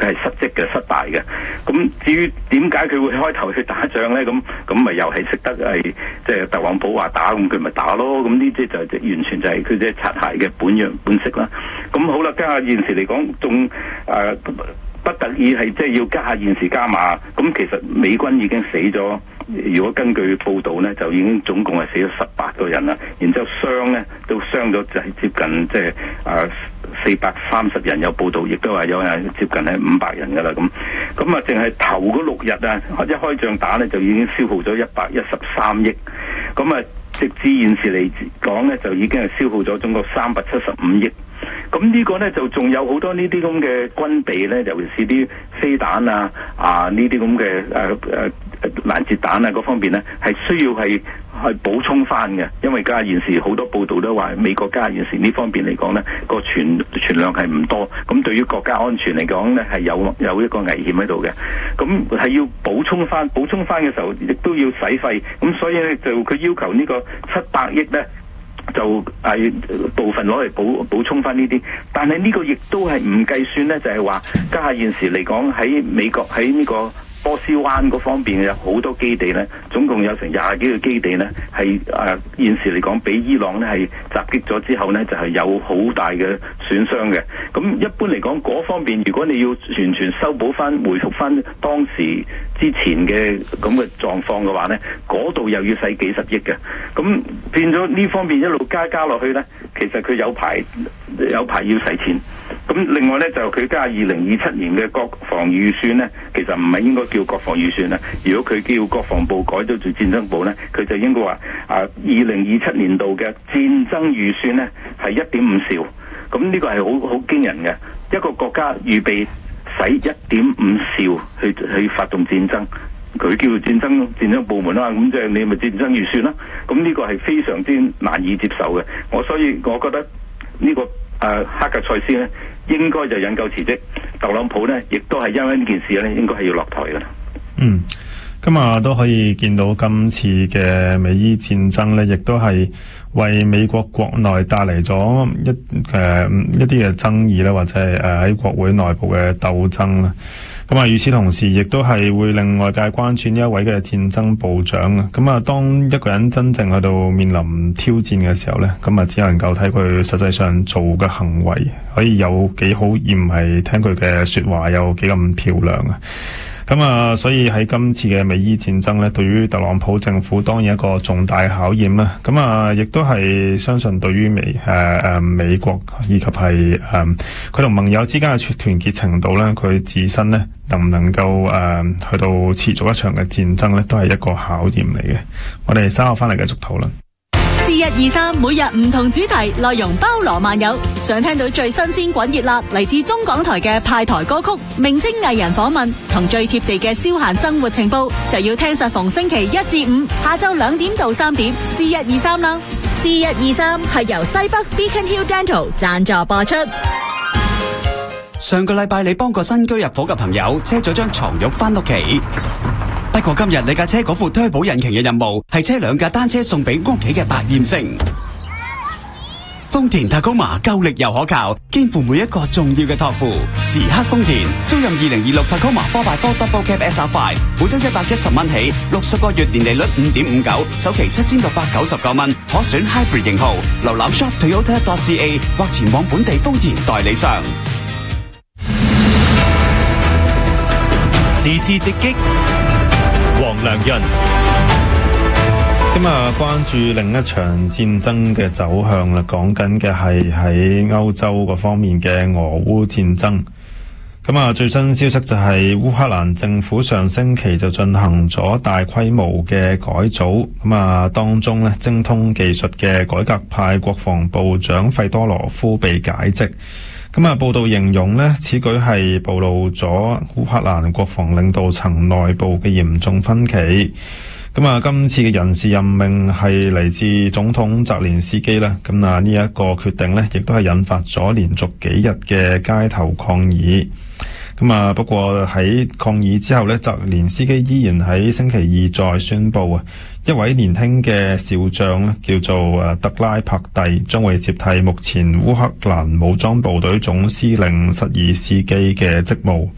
係失職嘅、失敗嘅。咁至於點解佢會開頭去打仗咧？咁咪又係識得係即係特朗普話打，咁佢咪打咯。咁呢啲就完全就係佢隻擦鞋嘅本色啦。咁好啦，家下現時嚟講，仲不得已係即係要加下現時加碼。咁其實美軍已經死咗，如果根據報道咧，就已經總共係死咗18個人啦。然之後傷咧都傷咗就係接近即係430人，有報道亦都話有人接近係500人噶啦。咁啊，淨係頭嗰6日啊，一開仗打咧就已經消耗咗113億。咁啊，直至現時嚟講咧，就已經係消耗咗總共375億。咁呢個呢，就仲有好多呢啲咁嘅軍備呢，尤其是啲飛彈呢啲咁嘅攔截彈啊嗰方面呢，係需要係補充翻嘅。因為家現時好多報道都話美國家現時呢方面嚟講呢，個存量係唔多，咁對於國家安全嚟講呢，係有一個危險喺度嘅。咁係要補充翻嘅時候，亦都要使費。咁所以呢，就佢要求呢個700億呢。就係部分攞嚟補充翻呢啲，但係呢個亦都係唔計算呢，就係話家下現時嚟講喺美國喺呢個波斯灣嗰方面有好多基地呢，總共有成20幾個基地呢，係現時嚟講俾伊朗呢係襲擊咗之後呢，就係有好大嘅損傷嘅。咁一般嚟講嗰方面，如果你要完全修補翻、回復翻當時之前嘅咁嘅狀況嘅話呢，嗰度又要使幾十億嘅。咁變咗呢方面一路加落去呢，其實佢有排要使錢。咁另外呢，就佢加2027年嘅國防預算呢，其實唔係應該叫國防預算啊。如果佢叫國防部改咗做戰爭部呢，佢就應該話2027年度嘅戰爭預算呢係1.5兆。咁呢個係好驚人嘅，一個國家預備使1.5兆去發動戰爭，佢叫做戰爭部門啦。咁即係你咪戰爭預算啦。咁呢個係非常之難以接受嘅。所以我覺得呢個哈格塞斯呢應該就引咎辭職，特朗普呢亦都係因為呢件事呢應該係要落台㗎啦。 今日都可以見到今次嘅美伊戰爭呢，亦都係為美國國內帶嚟咗一啲嘅爭議啦，或者係喺國會內部嘅鬥爭啦。與此同時，亦都係會令外界關注呢一位嘅戰爭部長啊。當一個人真正喺度面臨挑戰嘅時候呢，只能夠睇佢實際上做嘅行為可以有幾好，而唔係聽佢嘅說話有幾咁漂亮啊。所以喺今次嘅美伊戰爭呢，對於特朗普政府當然一個重大考驗啦。亦都係相信對於美國以及係佢同盟友之間嘅團結程度呢，佢自身呢能唔能夠去到持續一場嘅戰爭呢，都係一個考驗嚟嘅。我哋稍後翻嚟繼續討論。 C123每日唔同主題，內容包羅萬有。想聽到最新鮮滾熱辣嚟自中港台嘅派台歌曲、明星藝人訪問同最貼地嘅消閒生活情報，就要聽實逢星期1至5下晝2點到3點 C123 啦。C123係由西北 Beacon Hill Dental 贊助播出。 上個禮拜你幫個新居入伙嘅朋友車咗張床褥返屋企。不過今日你架車嗰副推保引擎嘅任務係車2架單車送俾屋企嘅百厭星。豐田Tacoma夠力又可靠，肩負每一個重要嘅託付。時刻豐田，租任2026 Tacoma 4x4 Double Cab SR5，每周110蚊起，60個月年利率5.59，首期7699蚊，可選 Hybrid 型號。瀏覽 shoptoyota.ca 或前往本地豐田代理商。 時事直擊。黃良潤今日關注另一場戰爭嘅走向啦，講緊嘅係喺歐洲嗰方面嘅俄烏戰爭。最新消息就係烏克蘭政府上星期就進行咗大規模嘅改組，當中呢，精通技術嘅改革派國防部長費多羅夫被解職。報道形容呢，此舉係暴露咗烏克蘭國防領導層內部嘅嚴重分歧。今次嘅人事任命係嚟自總統澤連斯基啦。呢一個決定呢，亦都係引發咗連續幾日嘅街頭抗議。不過喺抗議之後呢，澤連斯基依然喺星期二再宣布一位年輕嘅少將呢，叫做德拉柏蒂，將會接替目前烏克蘭武裝部隊總司令瑟爾斯基嘅職務。